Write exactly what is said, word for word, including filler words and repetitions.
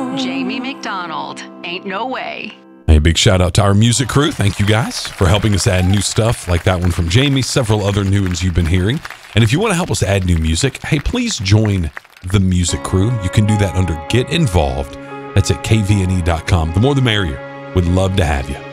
Jamie McDonald, Ain't No Way. A big shout out to our music crew. Thank you guys for helping us add new stuff like that one from Jamie, several other new ones you've been hearing. And if you want to help us add new music, hey, please join the music crew. You can do that under Get Involved. That's at K V N E dot com. The more the merrier. Would love to have you.